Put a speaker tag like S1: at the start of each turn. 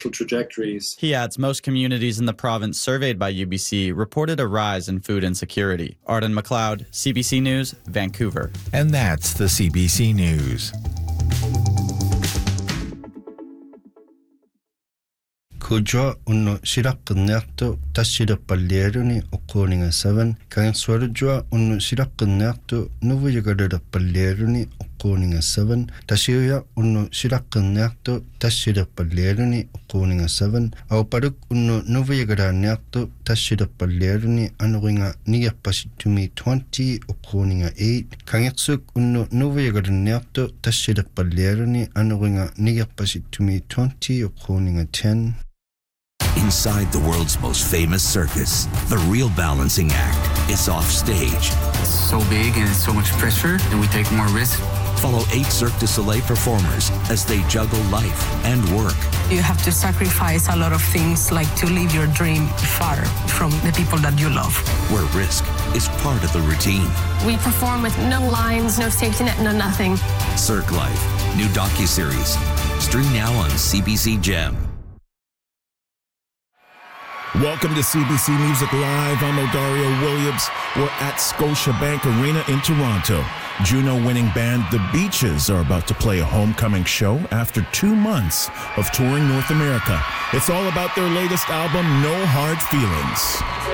S1: trajectories.
S2: He adds most communities in the province surveyed by UBC reported a rise in food insecurity. Arden McLeod, CBC News, Vancouver.
S3: And that's the CBC News.
S4: Kujwa unno shirakqinniartu tassilerpallialuni uqquuninga 7 kangersualujwa unno shirakqinniartu nuvuyagalerpallialuni uqquuninga 7 tasiuya unno shirakqinniartu tassilerpallialuni uqquuninga 7 aupaluk unno nuvuyagalaanniartu tassilerpallialuni anuringa nigerpasittumi 20 uqquuninga 8 kangersuk unno nuvuyagalanniartu tassilerpallialuni anuringa nigerpasittumi 20 uqquuninga 10.
S5: Inside the world's most famous circus, the real balancing act is off stage.
S6: It's so big and it's so much pressure that we take more risk.
S5: Follow 8 Cirque du Soleil performers as they juggle life and work.
S7: You have to sacrifice a lot of things, like to live your dream far from the people that you love.
S5: Where risk is part of the routine.
S8: We perform with no lines, no safety net, no nothing.
S5: Cirque Life, new docuseries. Stream now on CBC Gem.
S9: Welcome to CBC Music Live. I'm Odario Williams. We're at Scotiabank Arena in Toronto. Juno-winning band The Beaches are about to play a homecoming show after 2 months of touring North America. It's all about their latest album, No Hard Feelings.